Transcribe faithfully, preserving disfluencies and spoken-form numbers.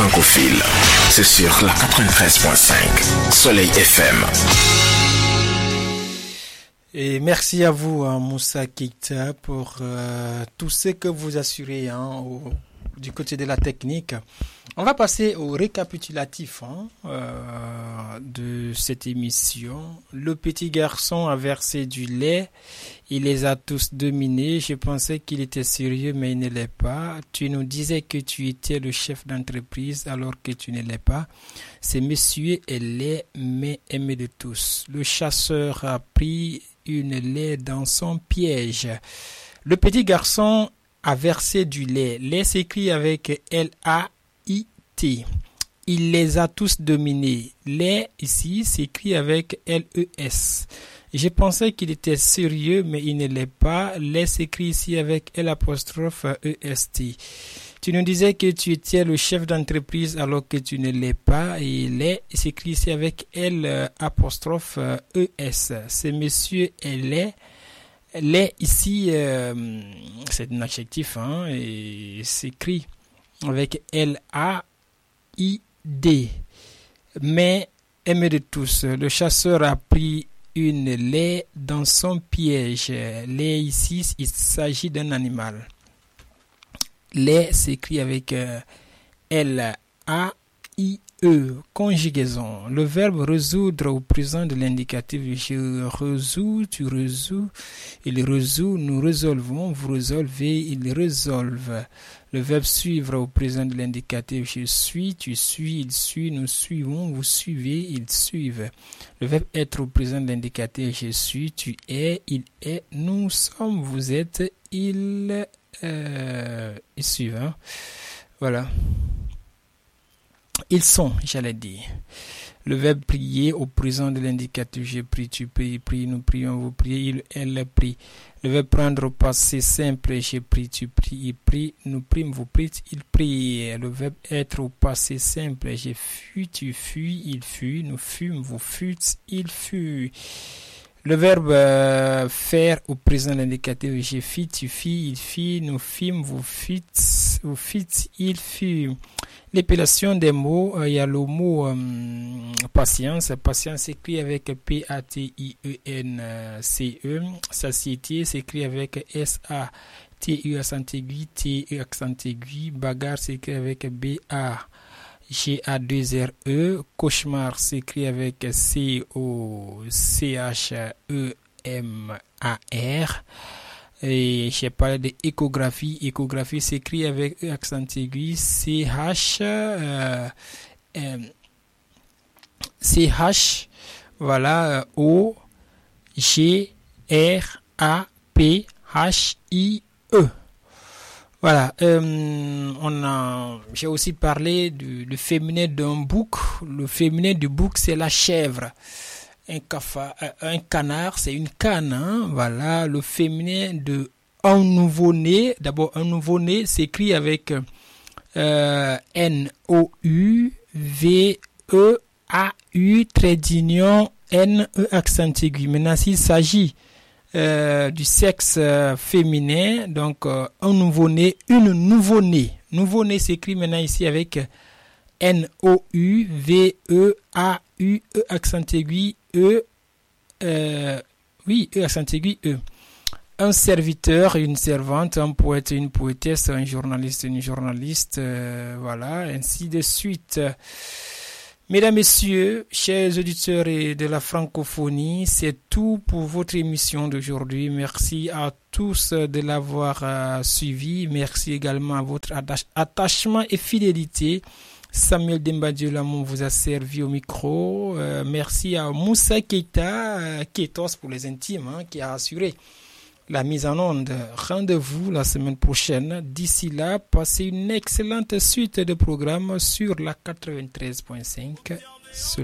francophile. C'est sur la quatre-vingt-treize point cinq, Soleil F M. Et merci à vous, hein, Moussa Keita, pour euh, tout ce que vous assurez hein, au, du côté de la technique. On va passer au récapitulatif hein, euh, de cette émission. Le petit garçon a versé du lait. Il les a tous dominés. Je pensais qu'il était sérieux, mais il ne l'est pas. Tu nous disais que tu étais le chef d'entreprise alors que tu ne l'es pas. Ce monsieur est laid, mais aimé de tous. Le chasseur a pris une lait dans son piège. Le petit garçon a versé du lait. Lait s'écrit avec L A I T. Il les a tous dominés. Lait ici s'écrit avec L E S. Je pensais qu'il était sérieux, mais il ne l'est pas. Lait s'écrit ici avec L apostrophe E S T. Tu nous disais que tu étais le chef d'entreprise alors que tu ne l'es pas. Et lait s'écrit ici avec L apostrophe E S. Ce monsieur est laid. Lait ici, euh, c'est un adjectif, hein, et s'écrit avec L A I D. Mais aimé de tous, le chasseur a pris une lait dans son piège. Lait ici, il s'agit d'un animal. Lait s'écrit avec euh, L A I E, conjugaison. Le verbe résoudre au présent de l'indicatif. Je résous, tu résous, il résout, nous résolvons, vous résolvez, il résolve. Le verbe suivre au présent de l'indicatif. Je suis, tu suis, il suit, nous suivons, vous suivez, ils suivent. Le verbe être au présent de l'indicatif. Je suis, tu es, il est, nous sommes, vous êtes, il, euh, ils suivent. Hein. Voilà. Ils sont, j'allais dire. Le verbe prier au présent de l'indicatif. Je prie, tu pries, prie, nous prions, vous priez, il, elle prie. Le verbe prendre au passé simple. Je prie, tu pries, il prie, nous prions, vous priez, il prie. Le verbe être au passé simple. Je fuis, tu fuis, il fuit, nous fûmes, vous fûtes, il fut. Le verbe euh, faire au présent de l'indicatif. Je fis, tu fis, il fit, nous fîmes, vous fîtes, vous fîtes, il fut. L'épellation des mots, euh, il y a le mot euh, patience. Patience s'écrit avec P A T I E N C E. Satiété s'écrit avec S A T U accent aigu, T E accent aigu. Bagarre s'écrit avec B A G A deux R E. Cauchemar s'écrit avec C O C H E M A R. Et j'ai parlé de échographie. Échographie s'écrit avec E accent aigu, C H euh, euh, C H voilà O G R A P H I E. Voilà, euh, on a, j'ai aussi parlé du, du féminin d'un bouc. Le féminin du bouc, c'est la chèvre. Un, cafard, un canard, c'est une canne. Hein? Voilà, le féminin de un nouveau-né. D'abord, un nouveau-né s'écrit avec euh, N O U V E A U trait d'union N E accent aigu. Maintenant, s'il s'agit euh, du sexe euh, féminin, donc euh, un nouveau-né, une nouveau-né. Nouveau-né s'écrit maintenant ici avec N O U V E A U E accent aigu E, euh, oui, E accent aigu E. Un serviteur, une servante, un poète, une poétesse, un journaliste, une journaliste, euh, voilà, ainsi de suite. Mesdames, Messieurs, chers auditeurs et de la francophonie, c'est tout pour votre émission d'aujourd'hui. Merci à tous de l'avoir euh, suivi. Merci également à votre attache- attachement et fidélité. Samuel Dembadieu Lamont vous a servi au micro. Euh, merci à Moussa Keita, euh, Ketos pour les intimes, hein, qui a assuré la mise en onde. Rendez-vous la semaine prochaine. D'ici là, passez une excellente suite de programmes sur la quatre-vingt-treize point cinq.